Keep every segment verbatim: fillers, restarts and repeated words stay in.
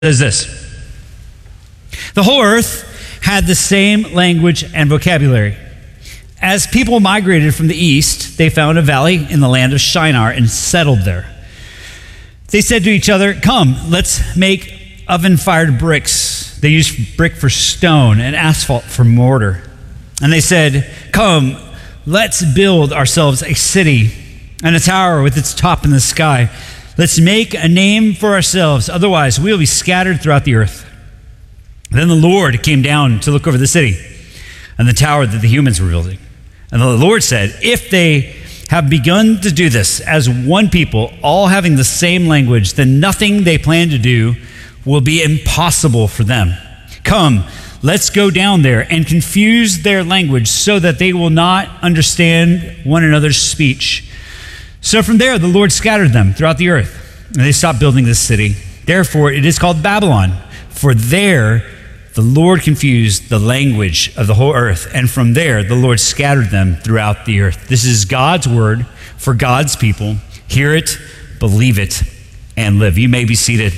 says this: the whole earth had the same language and vocabulary. As people migrated from the east, they found a valley in the land of Shinar and settled there. They said to each other, "Come, let's make oven-fired bricks." They used brick for stone and asphalt for mortar. And they said, "Come, let's build ourselves a city and a tower with its top in the sky. Let's make a name for ourselves, otherwise we'll be scattered throughout the earth." Then the Lord came down to look over the city and the tower that the humans were building. And the Lord said, "If they have begun to do this as one people, all having the same language, then nothing they plan to do will be impossible for them. Come, let's go down there and confuse their language so that they will not understand one another's speech." So from there, the Lord scattered them throughout the earth, and they stopped building this city. Therefore, it is called Babylon, for there the Lord confused the language of the whole earth, and from there the Lord scattered them throughout the earth. This is God's word for God's people. Hear it, believe it, and live. You may be seated.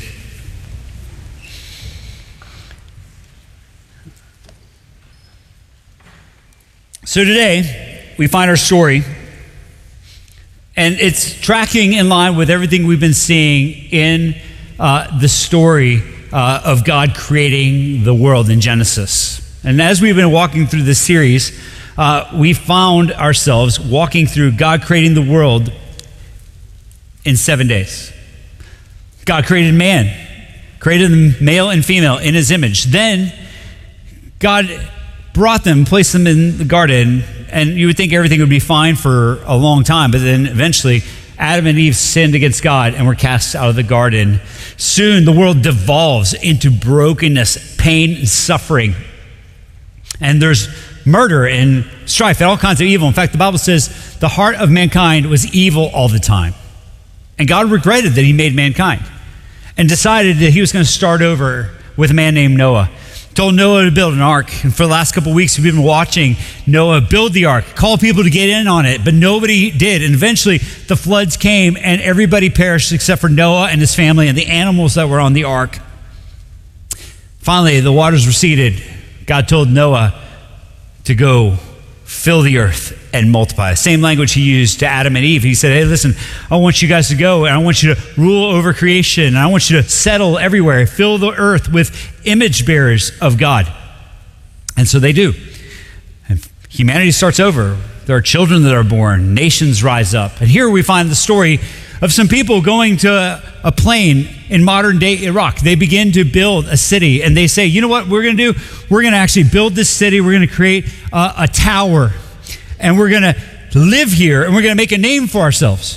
So today, we find our story, and it's tracking in line with everything we've been seeing in uh, the story uh, of God creating the world in Genesis. And as we've been walking through this series, uh, we found ourselves walking through God creating the world in seven days. God created man, created them male and female in his image. Then God brought them, placed them in the garden, and you would think everything would be fine for a long time, but then eventually Adam and Eve sinned against God and were cast out of the garden. Soon the world devolves into brokenness, pain, and suffering. And there's murder and strife and all kinds of evil. In fact, the Bible says the heart of mankind was evil all the time. And God regretted that he made mankind and decided that he was going to start over with a man named Noah. Told Noah to build an ark. And for the last couple of weeks, we've been watching Noah build the ark, call people to get in on it, but nobody did. And eventually the floods came and everybody perished except for Noah and his family and the animals that were on the ark. Finally, the waters receded. God told Noah to go fill the earth and multiply. Same language he used to Adam and Eve. He said, "Hey, listen, I want you guys to go and I want you to rule over creation and I want you to settle everywhere, fill the earth with image bearers of God." And so they do. And humanity starts over. There are children that are born, nations rise up. And here we find the story of some people going to a, a plain in modern day Iraq. They begin to build a city and they say, "You know what we're going to do? We're going to actually build this city. We're going to create a, a tower and we're going to live here and we're going to make a name for ourselves."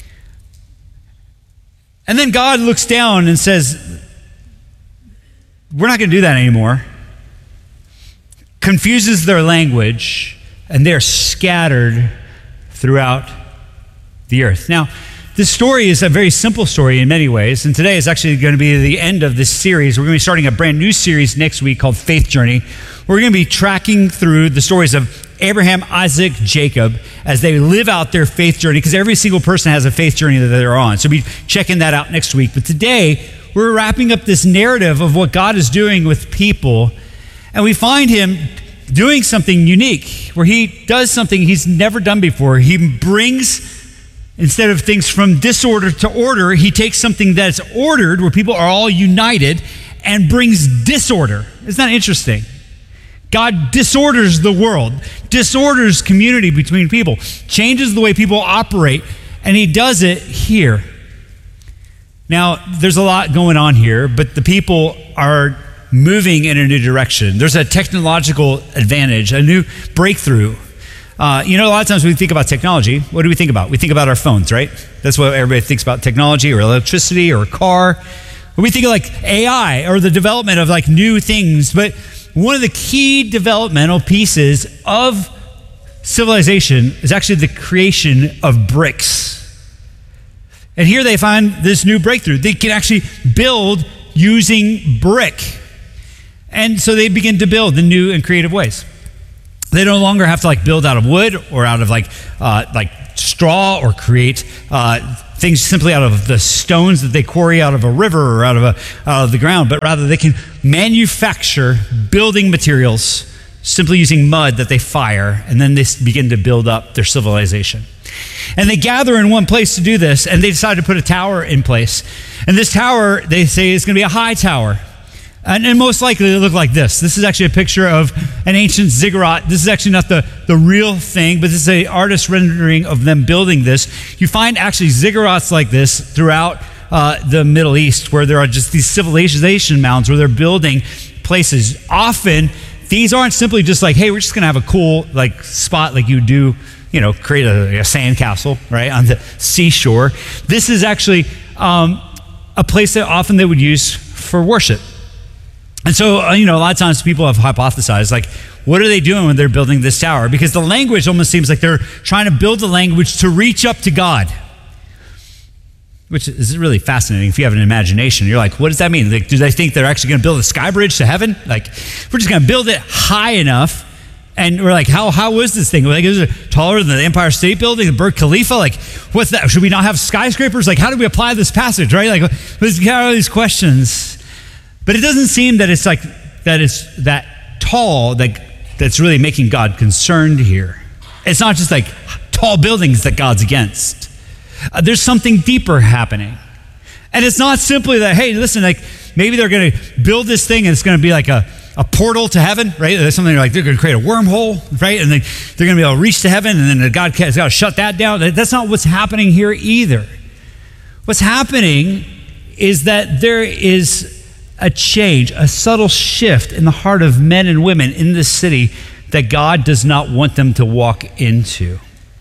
And then God looks down and says, "We're not going to do that anymore." Confuses their language and they're scattered throughout the earth. Now, this story is a very simple story in many ways, and today is actually going to be the end of this series. We're going to be starting a brand new series next week called Faith Journey. We're going to be tracking through the stories of Abraham, Isaac, Jacob as they live out their faith journey, because every single person has a faith journey that they're on. So we'll be checking that out next week. But today, we're wrapping up this narrative of what God is doing with people, and we find him doing something unique, where he does something he's never done before. He brings, instead of things from disorder to order, he takes something that's ordered, where people are all united, and brings disorder. Isn't that interesting? God disorders the world, disorders community between people, changes the way people operate, and he does it here. Now, there's a lot going on here, but the people are moving in a new direction. There's a technological advantage, a new breakthrough. Uh, you know, a lot of times when we think about technology, what do we think about? We think about our phones, right? That's what everybody thinks about: technology or electricity or a car. Or we think of like A I or the development of like new things. But one of the key developmental pieces of civilization is actually the creation of bricks. And here they find this new breakthrough. They can actually build using brick. And so they begin to build in new and creative ways. They no longer have to like build out of wood or out of like uh, like straw or create uh, things simply out of the stones that they quarry out of a river or out of, a, out of the ground, but rather they can manufacture building materials simply using mud that they fire, and then they begin to build up their civilization. And they gather in one place to do this, and they decide to put a tower in place. And this tower, they say, is going to be a high tower. And, and most likely it'll look like this. This is actually a picture of an ancient ziggurat. This is actually not the, the real thing, but this is an artist rendering of them building this. You find actually ziggurats like this throughout uh, the Middle East, where there are just these civilization mounds where they're building places. Often, these aren't simply just like, hey, we're just going to have a cool like spot like you do, you know, create a, a sand castle, right, on the seashore. This is actually um, a place that often they would use for worship. And so, uh, you know, a lot of times people have hypothesized, like, what are they doing when they're building this tower? Because the language almost seems like they're trying to build the language to reach up to God, which is really fascinating if you have an imagination. You're like, what does that mean? Like, do they think they're actually going to build a sky bridge to heaven? Like, we're just going to build it high enough. And we're like, how how is this thing? Like, is it taller than the Empire State Building, the Burj Khalifa? Like, what's that? Should we not have skyscrapers? Like, how do we apply this passage, right? Like, there's all these questions. But it doesn't seem that it's like, that it's that tall, that, that's really making God concerned here. It's not just like tall buildings that God's against. Uh, there's something deeper happening. And it's not simply that, hey, listen, like maybe they're going to build this thing and it's going to be like a, a portal to heaven, right? There's something like they're going to create a wormhole, right? And they, they're going to be able to reach to heaven, and then God has got to shut that down. That's not what's happening here either. What's happening is that there is a change, a subtle shift in the heart of men and women in this city that God does not want them to walk into.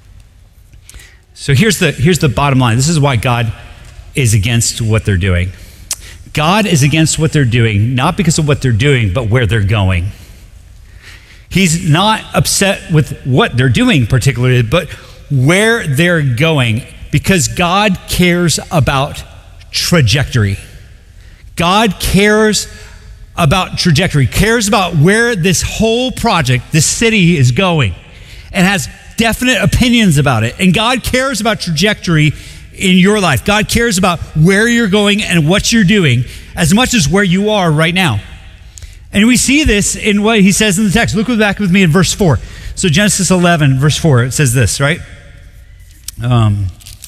So here's the, here's the bottom line. This is why God is against what they're doing. God is against what they're doing, not because of what they're doing, but where they're going. He's not upset with what they're doing particularly, but where they're going, because God cares about trajectory. God cares about trajectory, cares about where this whole project, this city is going, and has definite opinions about it. And God cares about trajectory in your life. God cares about where you're going and what you're doing as much as where you are right now. And we see this in what he says in the text. Look back with me in verse four. So Genesis eleven, verse four, it says this, right? Um,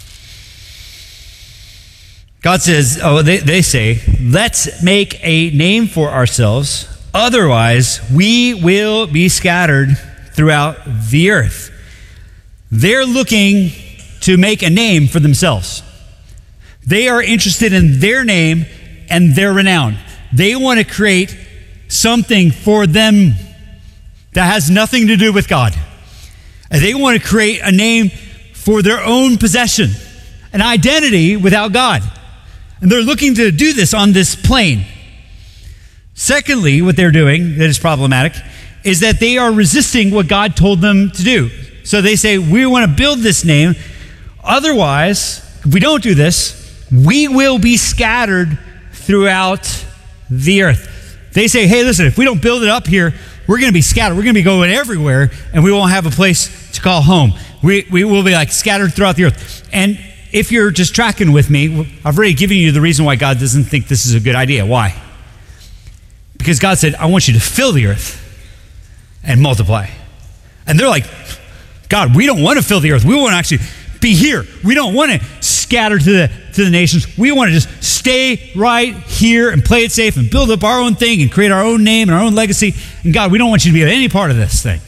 God says, oh, they, they say, let's make a name for ourselves, otherwise we will be scattered throughout the earth. They're looking to make a name for themselves. They are interested in their name and their renown. They want to create something for them that has nothing to do with God. And they want to create a name for their own possession, an identity without God. And they're looking to do this on this plane. Secondly, what they're doing that is problematic is that they are resisting what God told them to do. So they say, we want to build this name. Otherwise, if we don't do this, we will be scattered throughout the earth. They say, hey, listen, if we don't build it up here, we're going to be scattered. We're going to be going everywhere, and we won't have a place to call home. We, we will be like scattered throughout the earth. And if you're just tracking with me, I've already given you the reason why God doesn't think this is a good idea. Why? Because God said, I want you to fill the earth and multiply. And they're like, God, we don't want to fill the earth. We want to actually be here. We don't want to scatter to the, to the nations. We want to just stay right here and play it safe and build up our own thing and create our own name and our own legacy. And God, we don't want you to be at any part of this thing.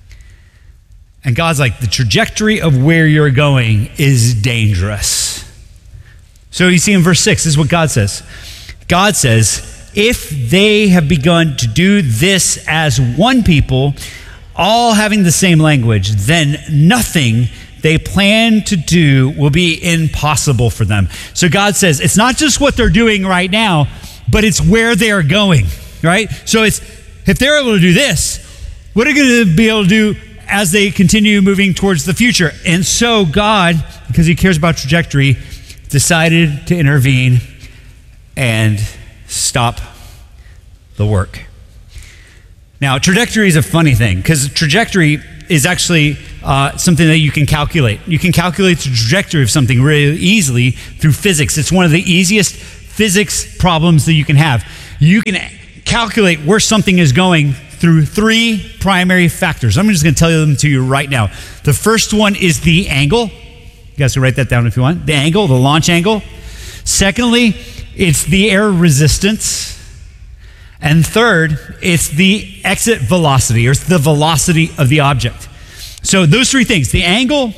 And God's like, the trajectory of where you're going is dangerous. So you see in verse six, this is what God says. God says, if they have begun to do this as one people, all having the same language, then nothing they plan to do will be impossible for them. So God says, it's not just what they're doing right now, but it's where they are going, right? So it's, if they're able to do this, what are they going to be able to do as they continue moving towards the future? And so God, because he cares about trajectory, decided to intervene and stop the work. Now, trajectory is a funny thing, because trajectory is actually uh, something that you can calculate. You can calculate the trajectory of something really easily through physics. It's one of the easiest physics problems that you can have. You can calculate where something is going through three primary factors. I'm just going to tell them to you right now. The first one is the angle. You guys can write that down if you want. The angle, the launch angle. Secondly, it's the air resistance. And third, it's the exit velocity, or it's the velocity of the object. So those three things, the angle,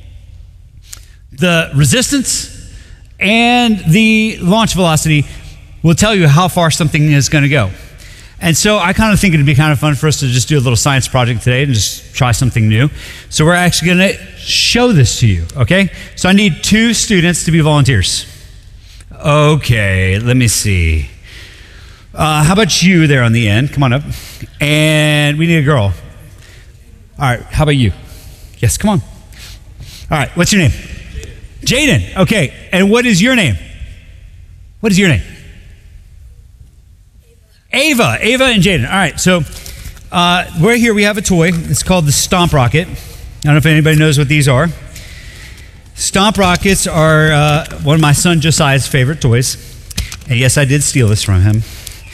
the resistance, and the launch velocity will tell you how far something is going to go. And so I kind of think it'd be kind of fun for us to just do a little science project today and just try something new. So we're actually going to show this to you, okay? So I need two students to be volunteers. Okay, let me see. Uh, how about you there on the end? Come on up. And we need a girl. All right, how about you? Yes, come on. All right, what's your name? Jaden. Okay, and what is your name? What is your name? Ava. Ava and Jaden. All right, so uh, we're here. We have a toy. It's called the Stomp Rocket. I don't know if anybody knows what these are. Stomp Rockets are uh, one of my son Josiah's favorite toys. And yes, I did steal this from him.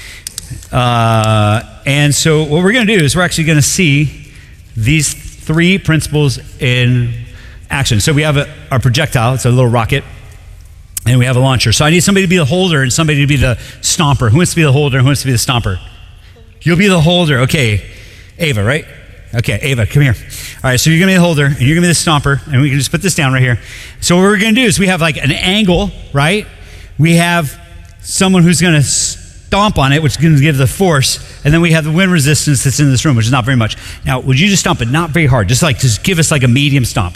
Uh, and so what we're going to do is we're actually going to see these three principles in action. So we have a, our projectile. It's a little rocket. And we have a launcher. So I need somebody to be the holder and somebody to be the stomper. Who wants to be the holder? Who wants to be the stomper? You'll be the holder. Okay. Ava, right? Okay, Ava, come here. All right, so you're going to be the holder, and you're going to be the stomper, and we can just put this down right here. So what we're going to do is we have like an angle, right? We have someone who's going to stomp on it, which is going to give the force, and then we have the wind resistance that's in this room, which is not very much. Now, would you just stomp it? Not very hard. Just like, just give us like a medium stomp.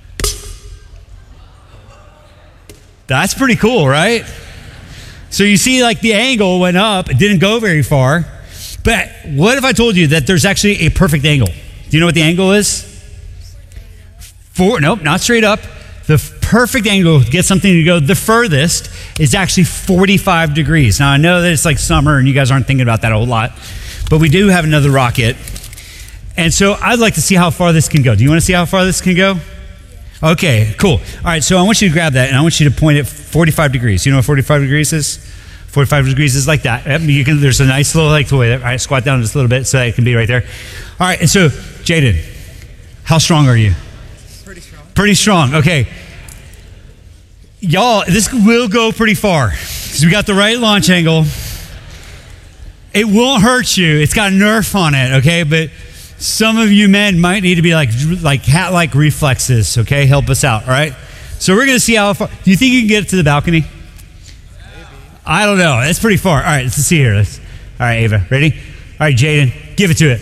That's pretty cool, right? So you see like the angle went up, it didn't go very far. But what if I told you that there's actually a perfect angle? Do you know what the angle is? Four, nope, not straight up. The perfect angle to get something to go the furthest is actually forty-five degrees. Now I know that it's like summer and you guys aren't thinking about that a whole lot, but we do have another rocket. And so I'd like to see how far this can go. Do you want to see how far this can go? Okay, cool. All right, so I want you to grab that and I want you to point it forty-five degrees. You know what forty-five degrees is? forty-five degrees is like that. You can, there's a nice little like toy. All right, squat down just a little bit so that it can be right there. All right, and so Jaden, how strong are you? Pretty strong. Pretty strong, okay. Y'all, this will go pretty far because we got the right launch angle. It won't hurt you. It's got Nerf on it, okay? But some of you men might need to be like like cat-like reflexes, okay? Help us out, all right? So we're going to see how far. Do you think you can get to the balcony? Maybe. I don't know. That's pretty far. All right, let's see here. Let's, all right, Ava, ready? All right, Jaden, give it to it.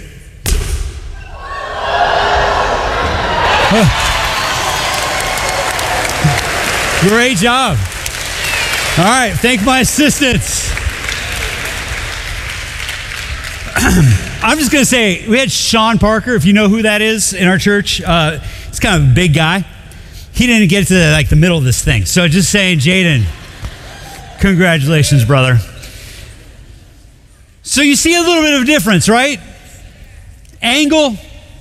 Oh. Great job. All right, thank my assistants. I'm just going to say, we had Sean Parker, if you know who that is in our church. Uh, he's kind of a big guy. He didn't get to the, like the middle of this thing. So just saying, Jaden, congratulations, brother. So you see a little bit of a difference, right? Angle,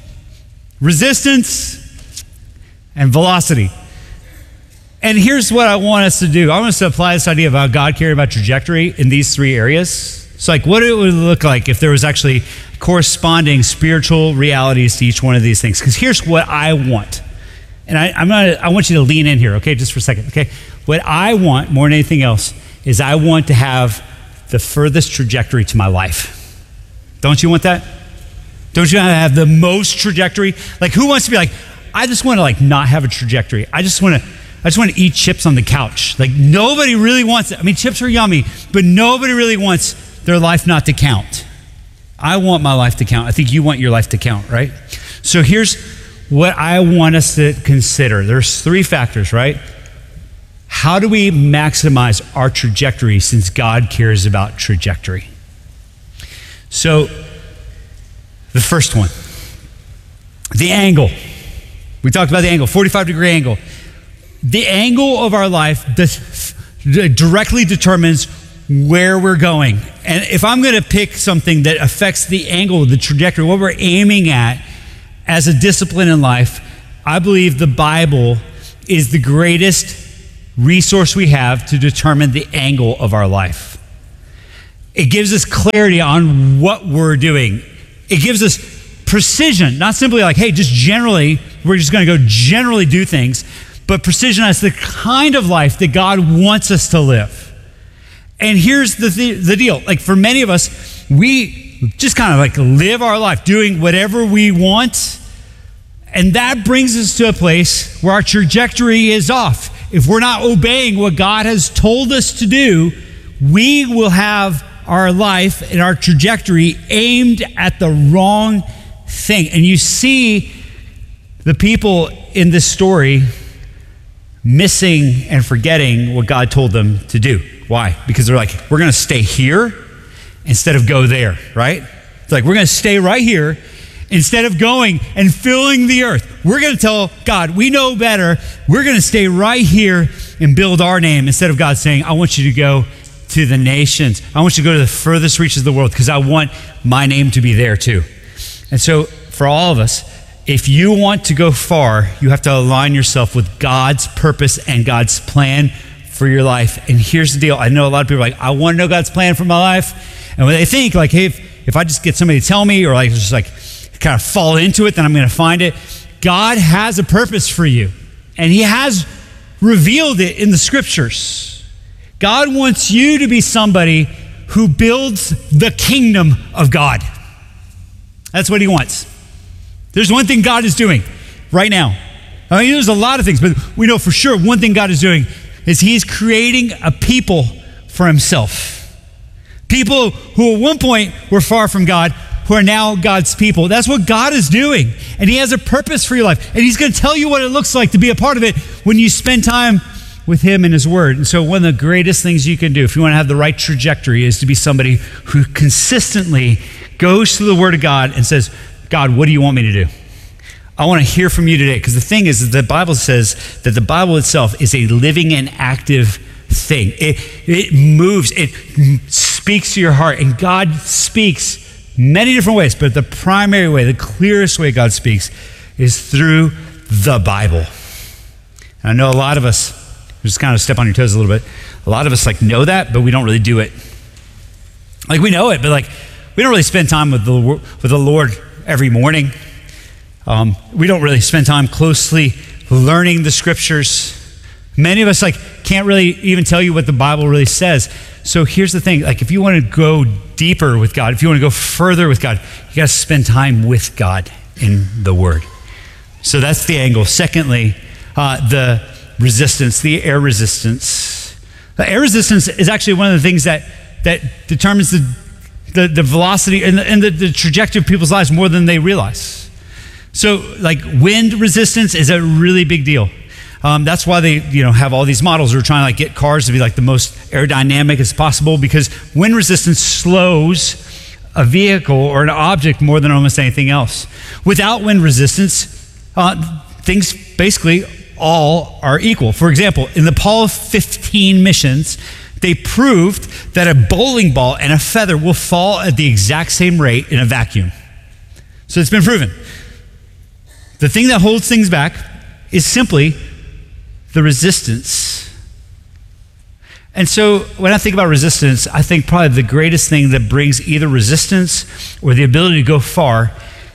resistance, and velocity. And here's what I want us to do. I want us to apply this idea about God caring about trajectory in these three areas. So like what it would look like if there was actually corresponding spiritual realities to each one of these things. Because here's what I want. And I, I'm not, I want you to lean in here, okay, just for a second, okay? What I want more than anything else is I want to have the furthest trajectory to my life. Don't you want that? Don't you want to have the most trajectory? Like who wants to be like, I just want to like not have a trajectory. I just want to I just want to eat chips on the couch. Like nobody really wants it. I mean, chips are yummy, but nobody really wants their life not to count. I want my life to count. I think you want your life to count, right? So here's what I want us to consider. There's three factors, right? How do we maximize our trajectory since God cares about trajectory? So the first one, the angle. We talked about the angle, forty-five degree angle. The angle of our life directly determines where we're going. And if I'm going to pick something that affects the angle, the trajectory, what we're aiming at as a discipline in life, I believe the Bible is the greatest resource we have to determine the angle of our life. It gives us clarity on what we're doing. It gives us precision, not simply like, hey, just generally, we're just going to go generally do things, but precision as the kind of life that God wants us to live. And here's the, th- the deal. Like for many of us, we just kind of like live our life doing whatever we want. And that brings us to a place where our trajectory is off. If we're not obeying what God has told us to do, we will have our life and our trajectory aimed at the wrong thing. And you see the people in this story missing and forgetting what God told them to do. Why? Because they're like, we're going to stay here instead of go there, right? It's like, we're going to stay right here instead of going and filling the earth. We're going to tell God, we know better. We're going to stay right here and build our name instead of God saying, I want you to go to the nations. I want you to go to the furthest reaches of the world because I want my name to be there too. And so for all of us, if you want to go far, you have to align yourself with God's purpose and God's plan for your life. And here's the deal. I know a lot of people are like, I want to know God's plan for my life. And when they think like, hey, if, if I just get somebody to tell me or like just like kind of fall into it, then I'm going to find it. God has a purpose for you. And he has revealed it in the scriptures. God wants you to be somebody who builds the kingdom of God. That's what he wants. There's one thing God is doing right now. I mean, there's a lot of things, but we know for sure one thing God is doing is he's creating a people for himself. People who at one point were far from God, who are now God's people. That's what God is doing. And he has a purpose for your life. And he's going to tell you what it looks like to be a part of it when you spend time with him and his word. And so one of the greatest things you can do if you want to have the right trajectory is to be somebody who consistently goes to the word of God and says, God, what do you want me to do? I want to hear from you today. Because the thing is that the Bible says that the Bible itself is a living and active thing. It, it moves, it speaks to your heart. And God speaks many different ways, but the primary way, the clearest way God speaks is through the Bible. And I know a lot of us, just kind of step on your toes a little bit, a lot of us like know that, but we don't really do it. Like we know it, but like we don't really spend time with the, with the Lord every morning. Um, we don't really spend time closely learning the scriptures. Many of us like can't really even tell you what the Bible really says. So here's the thing, like if you want to go deeper with God, if you want to go further with God, you got to spend time with God in the Word. So that's the angle. Secondly, uh, the resistance, the air resistance. The air resistance is actually one of the things that that determines the the, the velocity and, the, and the, the trajectory of people's lives more than they realize. So like wind resistance is a really big deal. Um, that's why they, you know, have all these models who are trying to like get cars to be like the most aerodynamic as possible, because wind resistance slows a vehicle or an object more than almost anything else. Without wind resistance, uh, things basically all are equal. For example, in the Apollo fifteen missions, they proved that a bowling ball and a feather will fall at the exact same rate in a vacuum. So it's been proven. The thing that holds things back is simply the resistance. And so when I think about resistance, I think probably the greatest thing that brings either resistance or the ability to go far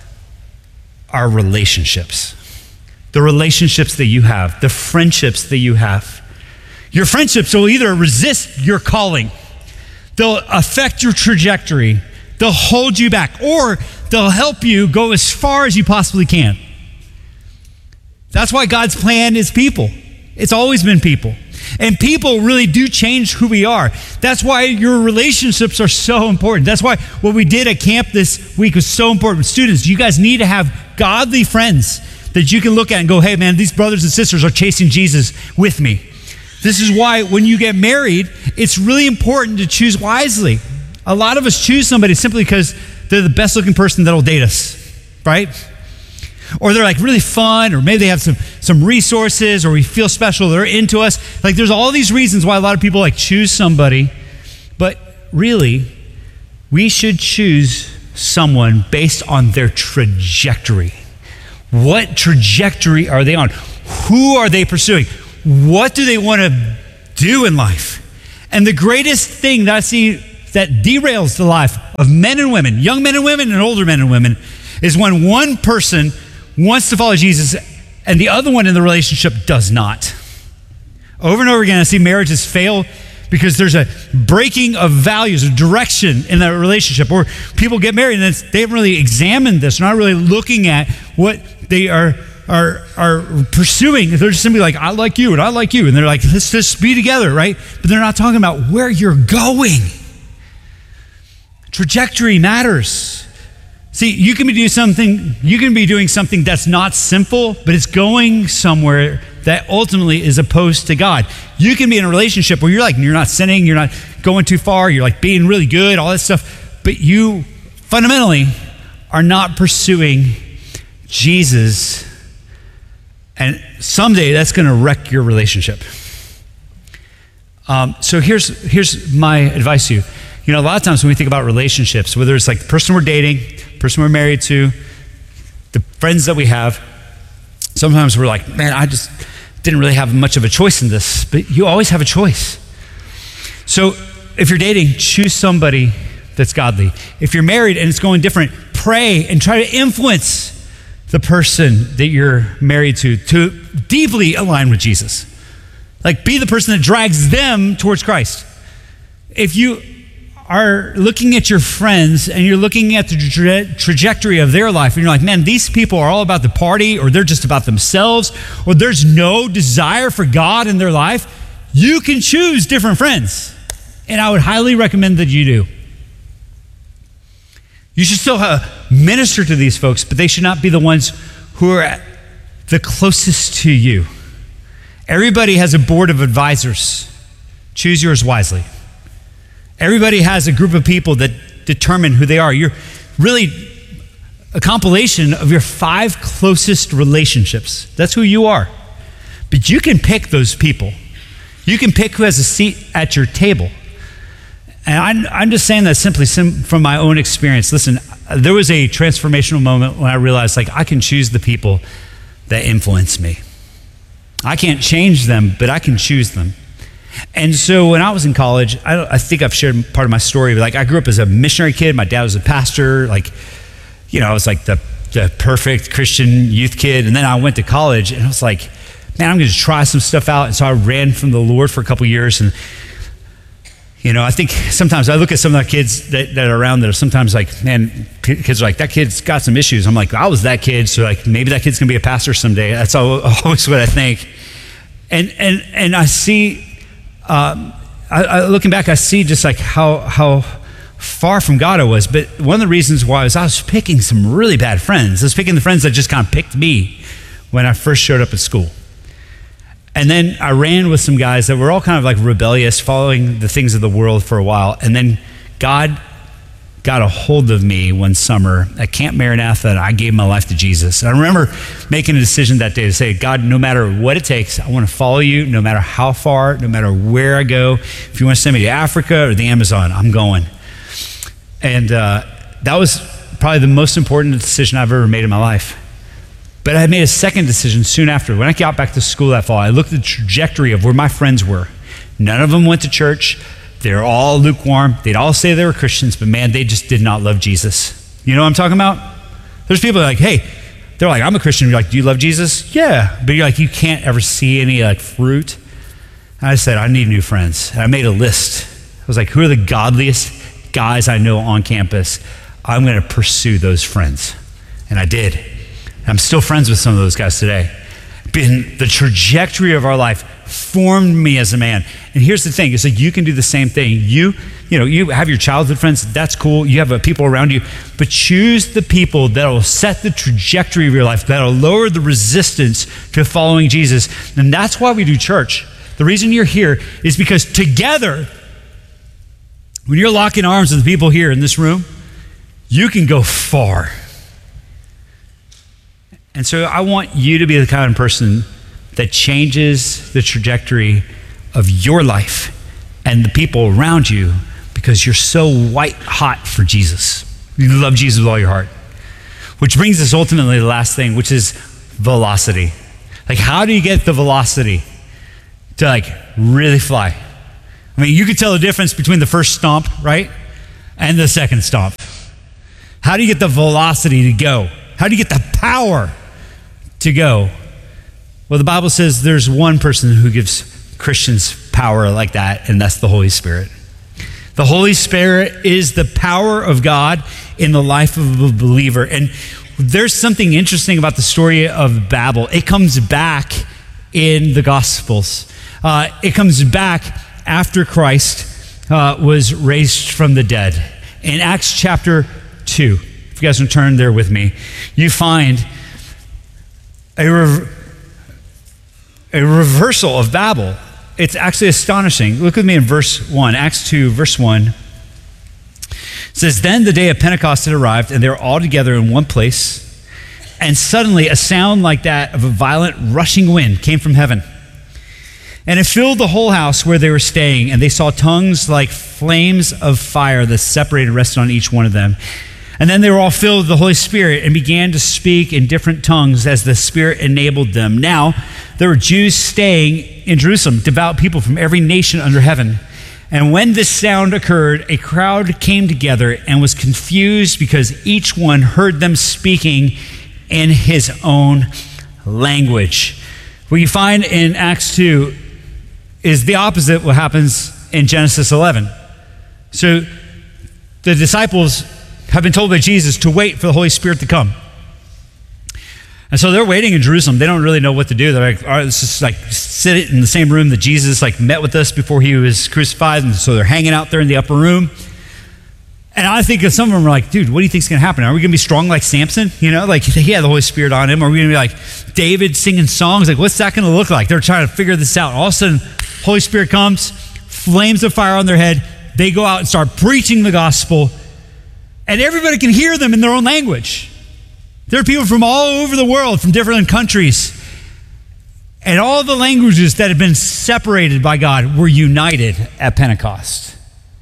are relationships. The relationships that you have, the friendships that you have. Your friendships will either resist your calling, they'll affect your trajectory, they'll hold you back, or they'll help you go as far as you possibly can. That's why God's plan is people. It's always been people. And people really do change who we are. That's why your relationships are so important. That's why what we did at camp this week was so important. Students, you guys need to have godly friends that you can look at and go, hey man, these brothers and sisters are chasing Jesus with me. This is why when you get married, it's really important to choose wisely. A lot of us choose somebody simply because they're the best looking person that'll date us, right? Or they're like really fun, or maybe they have some, some resources, or we feel special, they're into us. Like there's all these reasons why a lot of people like choose somebody, but really, we should choose someone based on their trajectory. What trajectory are they on? Who are they pursuing? What do they want to do in life? And the greatest thing that I see that derails the life of men and women, young men and women and older men and women, is when one person wants to follow Jesus and the other one in the relationship does not. Over and over again, I see marriages fail because there's a breaking of values, a direction in that relationship, or people get married and they haven't really examined this. They're not really looking at what they are are are pursuing. They're just simply like, I like you and I like you. And they're like, let's just be together, right? But they're not talking about where you're going. Trajectory matters. See, you can be doing something, you can be doing something that's not sinful, but it's going somewhere that ultimately is opposed to God. You can be in a relationship where you're like, you're not sinning, you're not going too far, you're like being really good, all that stuff, but you fundamentally are not pursuing Jesus, and someday that's going to wreck your relationship. Um, so here's here's my advice to you. You know, a lot of times when we think about relationships, whether it's like the person we're dating, person we're married to, the friends that we have, sometimes we're like, man, I just didn't really have much of a choice in this, but you always have a choice. So if you're dating, choose somebody that's godly. If you're married and it's going different, pray and try to influence the person that you're married to to deeply align with Jesus. Like, be the person that drags them towards Christ. If you are looking at your friends and you're looking at the tra- trajectory of their life and you're like, man, these people are all about the party, or they're just about themselves, or there's no desire for God in their life, you can choose different friends. And I would highly recommend that you do. You should still uh, minister to these folks, but they should not be the ones who are the closest to you. Everybody has a board of advisors. Choose yours wisely. Everybody has a group of people that determine who they are. You're really a compilation of your five closest relationships. That's who you are. But you can pick those people. You can pick who has a seat at your table. And I'm, I'm just saying that simply sim- from my own experience. Listen, there was a transformational moment when I realized, like, I can choose the people that influence me. I can't change them, but I can choose them. And so when I was in college, I, I think I've shared part of my story, but like, I grew up as a missionary kid. My dad was a pastor. Like, you know, I was like the, the perfect Christian youth kid. And then I went to college and I was like, man, I'm going to try some stuff out. And so I ran from the Lord for a couple years. And, you know, I think sometimes I look at some of the kids that, that are around that are sometimes like, man, kids are like, that kid's got some issues. I'm like, I was that kid. So like, maybe that kid's going to be a pastor someday. That's always what I think. And, and, and I see, Um, I, I, looking back, I see just like how how far from God I was. But one of the reasons why is I was picking some really bad friends. I was picking the friends that just kind of picked me when I first showed up at school. And then I ran with some guys that were all kind of like rebellious, following the things of the world for a while. And then God got a hold of me one summer at Camp Maranatha, and I gave my life to Jesus. And I remember making a decision that day to say, God, no matter what it takes, I want to follow you, no matter how far, no matter where I go. If you want to send me to Africa or the Amazon, I'm going. And uh, that was probably the most important decision I've ever made in my life. But I made a second decision soon after. When I got back to school that fall, I looked at the trajectory of where my friends were. None of them went to church. They're all lukewarm. They'd all say they were Christians, but man, they just did not love Jesus. You know what I'm talking about? There's people like, hey, they're like, I'm a Christian. You're like, do you love Jesus? Yeah. But you're like, you can't ever see any like fruit. And I said, I need new friends. And I made a list. I was like, who are the godliest guys I know on campus? I'm going to pursue those friends. And I did. And I'm still friends with some of those guys today. Been the trajectory of our life formed me as a man. And here's the thing, it's like you can do the same thing. You, you know, you have your childhood friends, that's cool. You have uh, people around you, but choose the people that will set the trajectory of your life, that will lower the resistance to following Jesus. And that's why we do church. The reason you're here is because together, when you're locking arms with the people here in this room, you can go far. And so I want you to be the kind of person that changes the trajectory of your life and the people around you because you're so white hot for Jesus. You love Jesus with all your heart. Which brings us ultimately to the last thing, which is velocity. Like, how do you get the velocity to like really fly? I mean, you could tell the difference between the first stomp, right, and the second stomp. How do you get the velocity to go? How do you get the power to go? Well, the Bible says there's one person who gives Christians power like that, and that's the Holy Spirit. The Holy Spirit is the power of God in the life of a believer. And there's something interesting about the story of Babel. It comes back in the Gospels. Uh, it comes back after Christ uh, was raised from the dead. In Acts chapter two, if you guys can turn there with me, you find a, re- a reversal of Babel. It's actually astonishing. Look with me in verse one, Acts two, verse one. It says, then the day of Pentecost had arrived, and they were all together in one place. And suddenly a sound like that of a violent rushing wind came from heaven. And it filled the whole house where they were staying, and they saw tongues like flames of fire that separated and rested on each one of them. And then they were all filled with the Holy Spirit and began to speak in different tongues as the Spirit enabled them. Now, there were Jews staying in Jerusalem, devout people from every nation under heaven. And when this sound occurred, a crowd came together and was confused because each one heard them speaking in his own language. What you find in Acts two is the opposite of what happens in Genesis eleven. So the disciples have been told by Jesus to wait for the Holy Spirit to come. And so they're waiting in Jerusalem. They don't really know what to do. They're like, all right, let's just like sit in the same room that Jesus like met with us before he was crucified. And so they're hanging out there in the upper room. And I think some of them are like, dude, what do you think's going to happen? Are we going to be strong like Samson? You know, like he had the Holy Spirit on him. Are we going to be like David singing songs? Like, what's that going to look like? They're trying to figure this out. All of a sudden, Holy Spirit comes, flames of fire on their head. They go out and start preaching the gospel. And everybody can hear them in their own language. There are people from all over the world, from different countries. And all the languages that had been separated by God were united at Pentecost.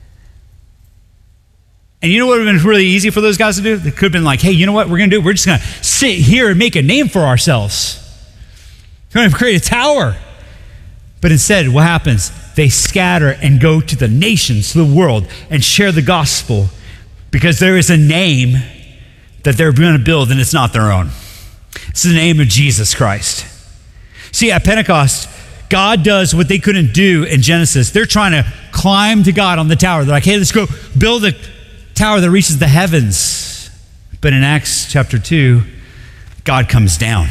And you know what would have been really easy for those guys to do? They could have been like, hey, you know what we're going to do? We're just going to sit here and make a name for ourselves. We're going to create a tower. But instead, what happens? They scatter and go to the nations, to the world, and share the gospel. Because there is a name that they're going to build, and it's not their own. It's the name of Jesus Christ. See, at Pentecost, God does what they couldn't do in Genesis. They're trying to climb to God on the tower. They're like, hey, let's go build a tower that reaches the heavens. But in Acts chapter two, God comes down.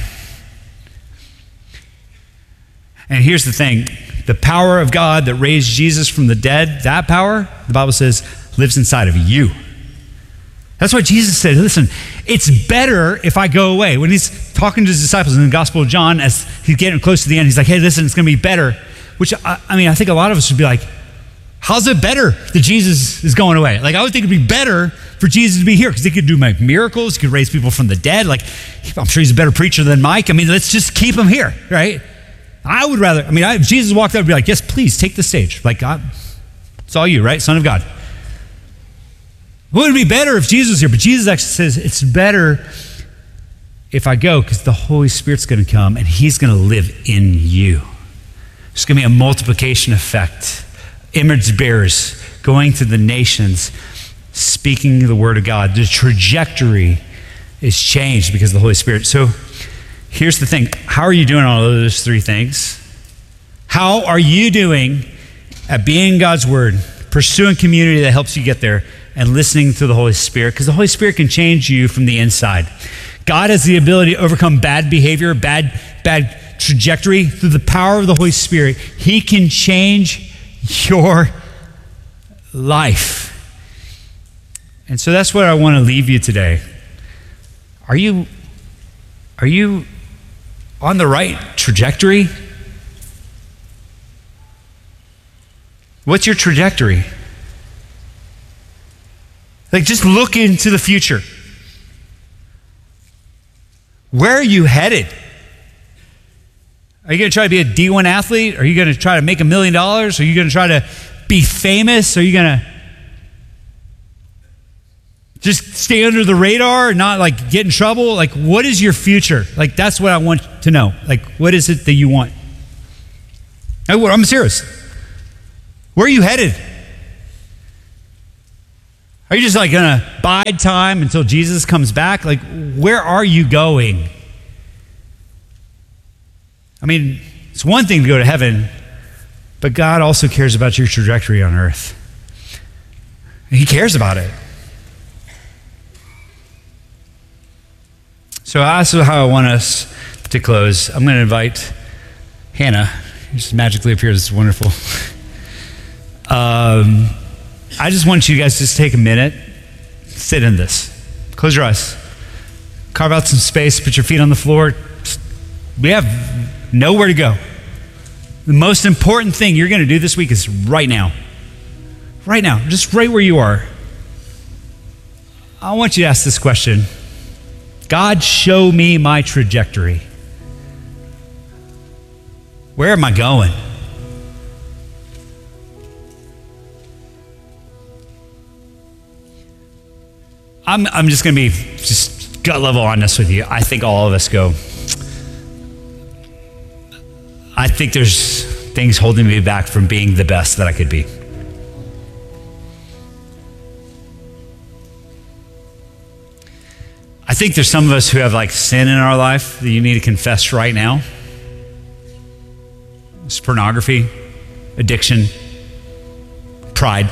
And here's the thing. The power of God that raised Jesus from the dead, that power, the Bible says, lives inside of you. That's why Jesus said, listen, it's better if I go away. When he's talking to his disciples in the Gospel of John, as he's getting close to the end, he's like, hey, listen, it's going to be better. Which, I, I mean, I think a lot of us would be like, how's it better that Jesus is going away? Like, I would think it'd be better for Jesus to be here because he could do like miracles, he could raise people from the dead. Like, I'm sure he's a better preacher than Mike. I mean, let's just keep him here, right? I would rather, I mean, I, if Jesus walked out, I'd be like, yes, please take the stage. Like, God, it's all you, right? Son of God. Would it be better if Jesus was here? But Jesus actually says it's better if I go because the Holy Spirit's going to come and he's going to live in you. There's going to be a multiplication effect. Image bearers going to the nations, speaking the word of God. The trajectory is changed because of the Holy Spirit. So here's the thing. How are you doing on all those three things? How are you doing at being God's word, pursuing community that helps you get there, and listening to the Holy Spirit? Because the Holy Spirit can change you from the inside. God has the ability to overcome bad behavior, bad, bad trajectory through the power of the Holy Spirit. He can change your life. And so that's what I want to leave you today. Are you, are you on the right trajectory? What's your trajectory? Like, just look into the future. Where are you headed? Are you going to try to be a D one athlete? Are you going to try to make a million dollars? Are you going to try to be famous? Are you going to Just stay under the radar and not like get in trouble? Like, what is your future? Like, that's what I want to know. Like, what is it that you want? I'm serious. Where are you headed? Are you just like gonna bide time until Jesus comes back? Like, where are you going? I mean, it's one thing to go to heaven, but God also cares about your trajectory on earth. He cares about it. So that's how I want us to close. I'm going to invite Hannah. She just magically appears. It's wonderful. Um, I just want you guys to just take a minute, sit in this. Close your eyes. Carve out some space, put your feet on the floor. We have nowhere to go. The most important thing you're going to do this week is right now. Right now, just right where you are. I want you to ask this question. God, show me my trajectory. Where am I going? I'm, I'm just going to be just gut level honest with you. I think all of us go, I think there's things holding me back from being the best that I could be. I think there's some of us who have like sin in our life that you need to confess right now. It's pornography, addiction, pride,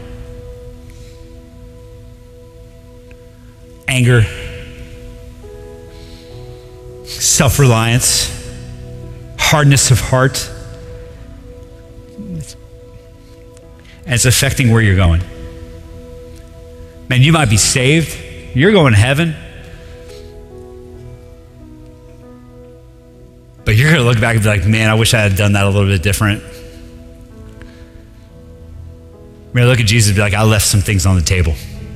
anger, self-reliance, hardness of heart. And it's affecting where you're going. Man, you might be saved. You're going to heaven. But you're going to look back and be like, man, I wish I had done that a little bit different. You're going to look at Jesus and be like, I left some things on the table.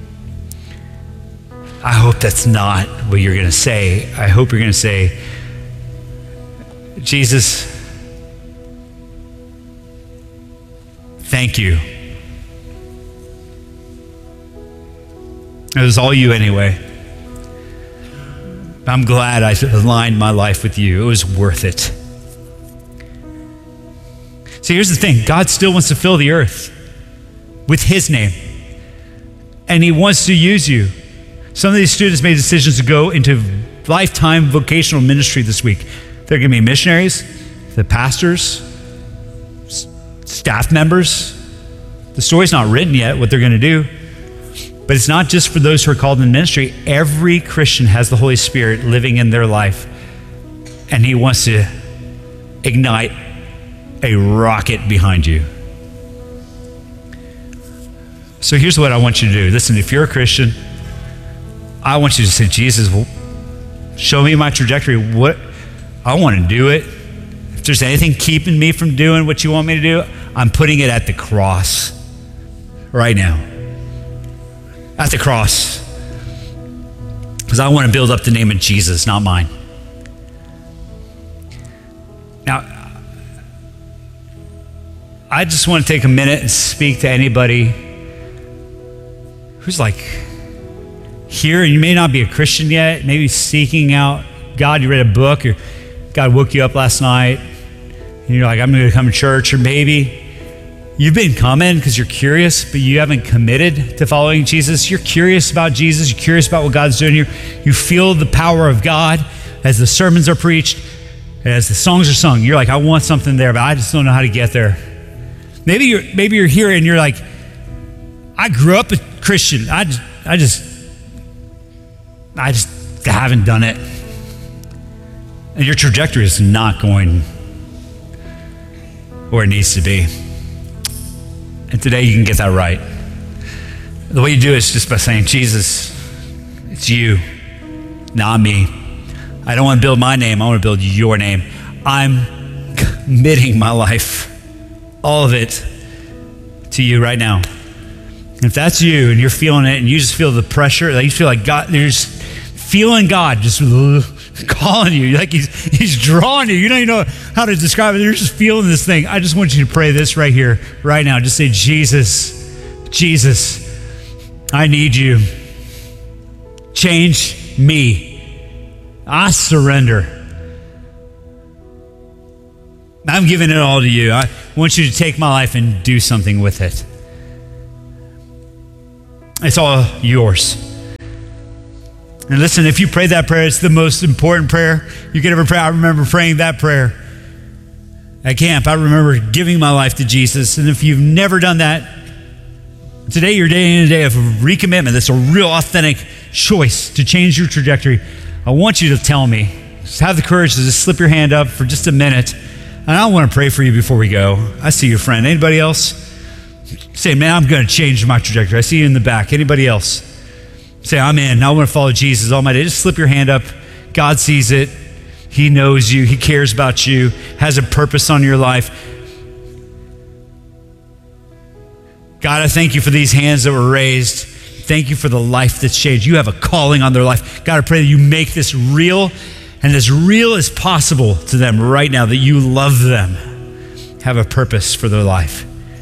I hope that's not what you're going to say. I hope you're going to say, Jesus, thank you. It was all you anyway. I'm glad I aligned my life with you. It was worth it. See, here's the thing. God still wants to fill the earth with his name. And he wants to use you. Some of these students made decisions to go into lifetime vocational ministry this week. They're going to be missionaries, the pastors, s- staff members. The story's not written yet, what they're going to do. But it's not just for those who are called in ministry. Every Christian has the Holy Spirit living in their life. And he wants to ignite a rocket behind you. So here's what I want you to do. Listen, if you're a Christian, I want you to say, Jesus, show me my trajectory. What I want to do it. If there's anything keeping me from doing what you want me to do, I'm putting it at the cross right now. At the cross. Because I want to build up the name of Jesus, not mine. Now, I just want to take a minute and speak to anybody who's like here, and you may not be a Christian yet, maybe seeking out God. You read a book, or God woke you up last night, and you're like, I'm going to come to church, or maybe you've been coming because you're curious, but you haven't committed to following Jesus. You're curious about Jesus. You're curious about what God's doing here. You feel the power of God as the sermons are preached, as the songs are sung. You're like, I want something there, but I just don't know how to get there. Maybe you're maybe you're here and you're like, I grew up a Christian. I just, I just, I just haven't done it. And your trajectory is not going where it needs to be. And today you can get that right. The way you do it is just by saying, Jesus, it's you, not me. I don't want to build my name. I want to build your name. I'm committing my life, all of it, to you right now. And if that's you and you're feeling it and you just feel the pressure, like you feel like God, you're just feeling God just calling you, like he's, he's drawing you. You don't even know how to describe it. You're just feeling this thing. I just want you to pray this right here, right now. Just say, Jesus, Jesus, I need you. Change me. I surrender. I'm giving it all to you. I want you to take my life and do something with it. It's all yours. And listen, if you pray that prayer, it's the most important prayer you could ever pray. I remember praying that prayer at camp. I remember giving my life to Jesus. And if you've never done that, today you're day in a day of recommitment. That's a real authentic choice to change your trajectory. I want you to tell me. Just have the courage to just slip your hand up for just a minute. And I want to pray for you before we go. I see your friend. Anybody else? Say, man, I'm going to change my trajectory. I see you in the back. Anybody else? Say, I'm in. I want to follow Jesus all my day. Just slip your hand up. God sees it. He knows you. He cares about you. Has a purpose on your life. God, I thank you for these hands that were raised. Thank you for the life that's changed. You have a calling on their life. God, I pray that you make this real and as real as possible to them right now, that you love them, have a purpose for their life.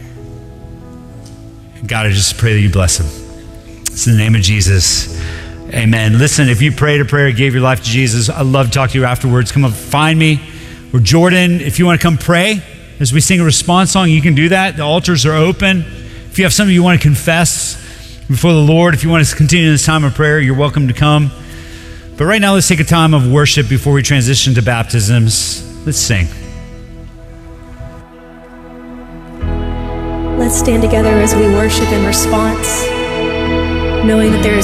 God, I just pray that you bless them. It's in the name of Jesus. Amen. Listen, if you prayed a prayer, gave your life to Jesus, I'd love to talk to you afterwards. Come up, find me. Or Jordan, if you want to come pray as we sing a response song, you can do that. The altars are open. If you have something you want to confess before the Lord, if you want to continue this time of prayer, you're welcome to come. But right now, let's take a time of worship before we transition to baptisms. Let's sing. Let's stand together as we worship in response, knowing that there is